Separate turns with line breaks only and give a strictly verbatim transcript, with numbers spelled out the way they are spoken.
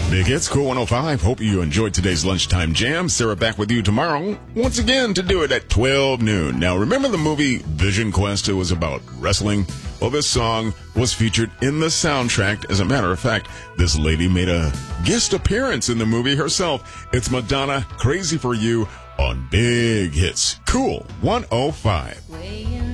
Big Hits, Cool one oh five. Hope you enjoyed today's lunchtime jam. Sarah back with you tomorrow, once again, to do it at twelve noon. Now, remember the movie Vision Quest? It was about wrestling. Well, this song was featured in the soundtrack. As a matter of fact, this lady made a guest appearance in the movie herself. It's Madonna, Crazy for You, on Big Hits, Cool one oh five.